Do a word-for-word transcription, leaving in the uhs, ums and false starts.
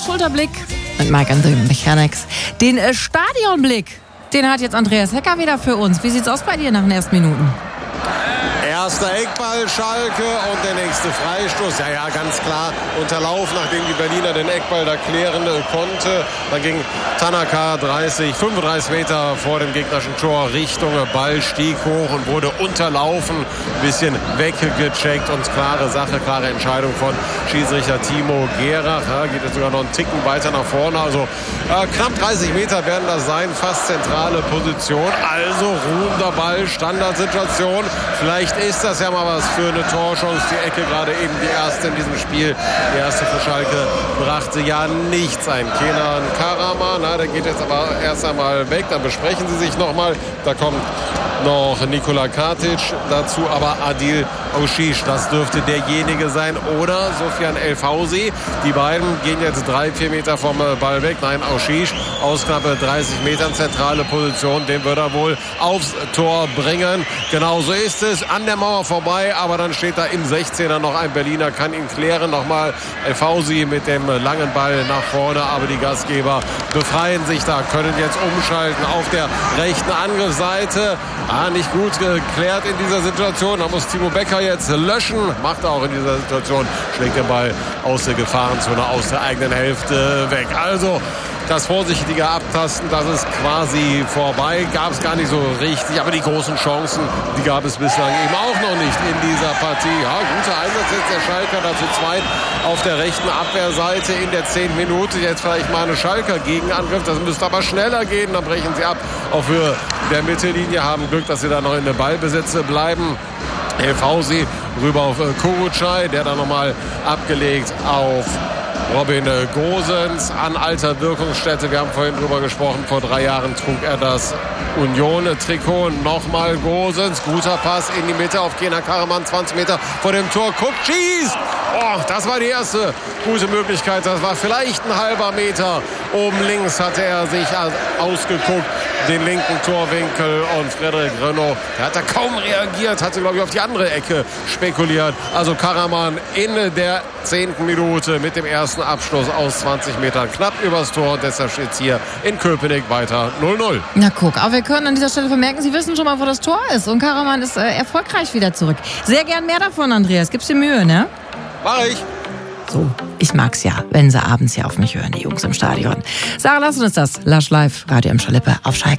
Schulterblick mit Mike and the Mechanics. Den äh, Stadionblick, den hat jetzt Andreas Hecker wieder für uns. Wie sieht's aus bei dir nach den ersten Minuten? Erster Eckball Schalke und der nächste Freistoß. Ja, ja, ganz klar unterlaufen, nachdem die Berliner den Eckball da klären konnte. Dann ging Tanaka dreißig, fünfunddreißig Meter vor dem gegnerischen Tor Richtung Ball, stieg hoch und wurde unterlaufen. Ein bisschen weggecheckt und klare Sache, klare Entscheidung von Schiedsrichter Timo Gerach. Ja, geht jetzt sogar noch einen Ticken weiter nach vorne. Also äh, knapp dreißig Meter werden das sein, fast zentrale Position. Also ruhender Ball, Standardsituation. Vielleicht ist das ja mal was für eine Torchance. Die Ecke gerade eben die erste in diesem Spiel. Die erste für Schalke brachte ja nichts ein. Kenan Karaman, na, der geht jetzt aber erst einmal weg. Dann besprechen sie sich nochmal. Da kommt noch Nikola Katic dazu, aber Adil Oshish, das dürfte derjenige sein. Oder Sofian Elfhausi. Die beiden gehen jetzt drei, vier Meter vom Ball weg. Nein, Oshish aus knappe dreißig Metern, zentrale Position. Den wird er wohl aufs Tor bringen. Genauso ist es. An der Mauer vorbei, aber dann steht da im sechzehner noch ein Berliner, kann ihn klären. Nochmal Elfhausi mit dem langen Ball nach vorne, aber die Gastgeber befreien sich da, können jetzt umschalten auf der rechten Angriffsseite. Ah, nicht gut geklärt in dieser Situation. Da muss Timo Becker jetzt löschen. Macht er auch in dieser Situation. Schlägt den Ball aus der Gefahrenzone, aus der eigenen Hälfte weg. Also das vorsichtige Abtasten, das ist quasi vorbei. Gab es gar nicht so richtig. Aber die großen Chancen, die gab es bislang eben auch noch nicht in dieser Partie. Ja, guter Einsatz jetzt der Schalker, dazu zweit auf der rechten Abwehrseite in der zehnten Minute. Jetzt vielleicht mal eine Schalker Gegenangriff. Das müsste aber schneller gehen. Dann brechen sie ab auf Höhe der Mittellinie. Haben Glück, dass sie da noch in der Ballbesitze bleiben. Elfhausi rüber auf Kurucay, der dann nochmal abgelegt auf Robin Gosens an alter Wirkungsstätte. Wir haben vorhin drüber gesprochen. Vor drei Jahren trug er das Union-Trikot. Nochmal Gosens. Guter Pass in die Mitte auf Kenan Karaman. zwanzig Meter vor dem Tor. Guckt, schießt! Oh, das war die erste gute Möglichkeit. Das war vielleicht ein halber Meter. Oben links hatte er sich ausgeguckt. Den linken Torwinkel und Frederik Renaud, der hat da kaum reagiert, hatte, glaube ich, auf die andere Ecke spekuliert. Also Karaman in der zehnten Minute mit dem ersten Abschluss aus zwanzig Metern knapp übers Tor. Deshalb steht es hier in Köpenick weiter null null. Na guck, aber wir können an dieser Stelle vermerken, Sie wissen schon mal, wo das Tor ist. Und Karaman ist äh, erfolgreich wieder zurück. Sehr gern mehr davon, Andreas. Gib's dir Mühe, ne? Mach ich. So, ich mag's ja, wenn sie abends hier auf mich hören, die Jungs im Stadion. Sarah, lass uns das. Lush Live, Radio M. Schalippe auf Schalke.